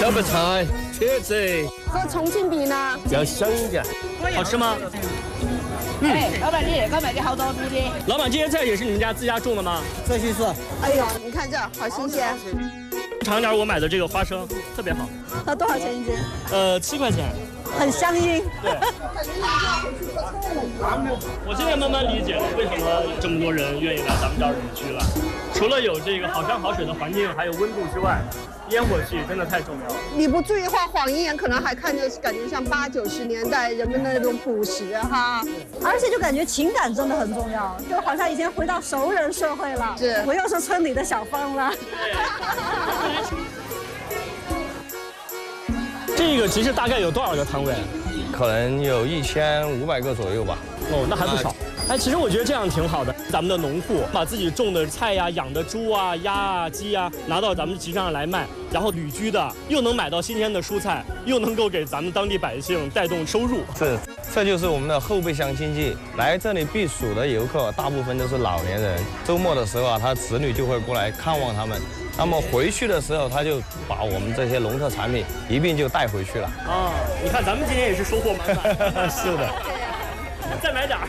小白菜、茄子， 和重庆比呢？ 要香一点。 好吃吗？ 哎，老板，你这个卖的好多度的。 老板，这些菜也是你们家自家种的吗？ 这些是。 哎呦，你看这好新鲜。 尝点我买的这个花生，特别好。 它多少钱一斤 ？7块钱。 很香烟。 对。我现在慢慢理解了为什么这么多人愿意来咱们这儿旅居了。除了有这个好山好水的环境，还有温度之外，烟火气真的太重要了。 你不注意的话，晃一眼可能还看着感觉像80、90年代人们的那种朴实哈。 而且就感觉情感真的很重要，就好像以前回到熟人社会了， 是不又是村里的小芳了。 这个其实大概有多少个摊位？ 可能有1500个左右吧。 哦，那还不少。哎，其实我觉得这样挺好的。咱们的农户把自己种的菜呀、养的猪啊、鸭啊、鸡啊拿到咱们集上来卖，然后旅居的又能买到新鲜的蔬菜，又能够给咱们当地百姓带动收入。 是，这就是我们的后备箱经济。来这里避暑的游客大部分都是老年人，周末的时候啊，他子女就会过来看望他们。那么回去的时候，他就把我们这些农特产品一并就带回去了。 啊，你看咱们今天也是收获满满。 是的。 再买点儿。